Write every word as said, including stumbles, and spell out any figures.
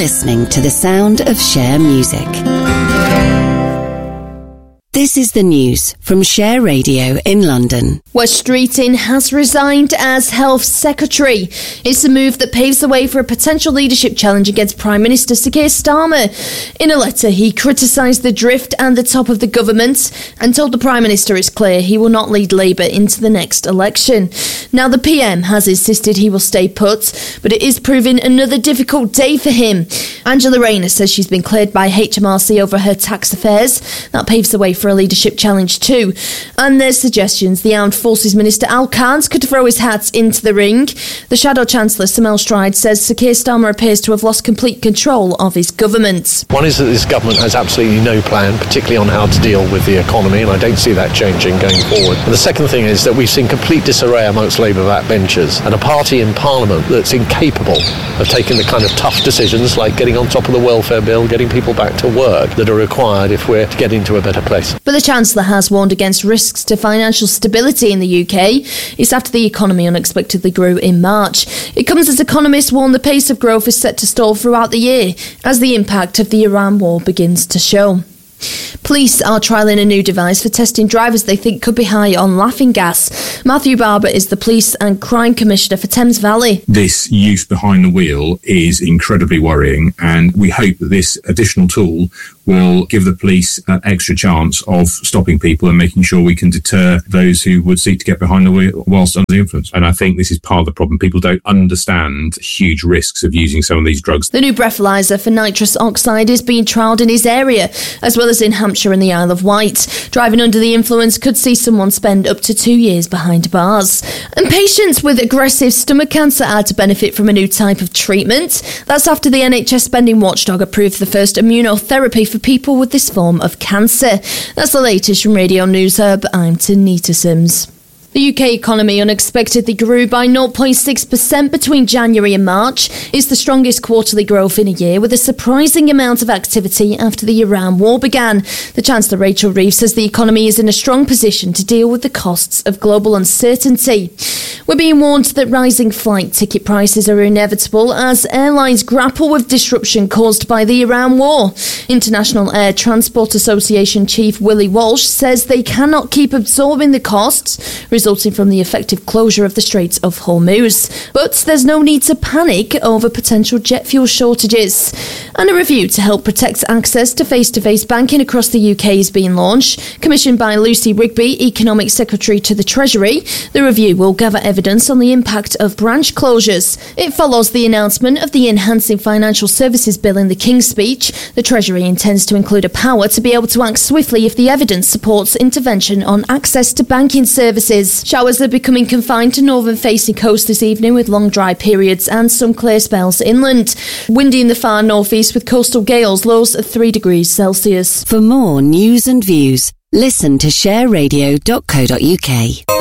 listening to the sound of Share Music. This is the news from Share Radio in London. Wes Streeting has resigned as Health Secretary. It's a move that paves the way for a potential leadership challenge against Prime Minister Sir Keir Starmer. In a letter, he criticised the drift and the top of the government and told the Prime Minister it's clear he will not lead Labour into the next election. Now, the P M has insisted he will stay put, but it is proving another difficult day for him. Angela Rayner says she's been cleared by H M R C over her tax affairs. That paves the way for a leadership challenge too. And there's suggestions the Armed Forces Minister Al Khans could throw his hat into the ring. The Shadow Chancellor Samel Stride says Sir Keir Starmer appears to have lost complete control of his government. One is that this government has absolutely no plan, particularly on how to deal with the economy, and I don't see that changing going forward. And the second thing is that we've seen complete disarray amongst Labour backbenchers and a party in Parliament that's incapable of taking the kind of tough decisions like getting on top of the welfare bill, getting people back to work that are required if we're to get into a better place. But the Chancellor has warned against risks to financial stability in the U K. It's after the economy unexpectedly grew in March. It comes as economists warn the pace of growth is set to stall throughout the year as the impact of the Iran war begins to show. Police are trialling a new device for testing drivers they think could be high on laughing gas. Matthew Barber is the Police and Crime Commissioner for Thames Valley. This use behind the wheel is incredibly worrying, and we hope that this additional tool will give the police an extra chance of stopping people and making sure we can deter those who would seek to get behind the wheel whilst under the influence. And I think this is part of the problem. People don't understand huge risks of using some of these drugs. The new breathalyzer for nitrous oxide is being trialled in his area, as well as in Hampshire and the Isle of Wight. Driving under the influence could see someone spend up to two years behind bars. And patients with aggressive stomach cancer are to benefit from a new type of treatment. That's after the N H S spending watchdog approved the first immunotherapy for people with this form of cancer. That's the latest from Radio News Hub. I'm Tanita Sims. The U K economy unexpectedly grew by zero point six percent between January and March. It's the strongest quarterly growth in a year, with a surprising amount of activity after the Iran war began. The Chancellor Rachel Reeves says the economy is in a strong position to deal with the costs of global uncertainty. We're being warned that rising flight ticket prices are inevitable as airlines grapple with disruption caused by the Iran war. International Air Transport Association Chief Willie Walsh says they cannot keep absorbing the costs resulting from the effective closure of the Straits of Hormuz. But there's no need to panic over potential jet fuel shortages. And a review to help protect access to face-to-face banking across the U K is being launched, commissioned by Lucy Rigby, Economic Secretary to the Treasury. The review will gather evidence on the impact of branch closures. It follows the announcement of the Enhancing Financial Services Bill in the King's Speech. The Treasury intends to include a power to be able to act swiftly if the evidence supports intervention on access to banking services. Showers are becoming confined to northern-facing coast this evening with long dry periods and some clear spells inland. Windy in the far northeast with coastal gales, lows of three degrees Celsius. For more news and views, listen to share radio dot co dot uk.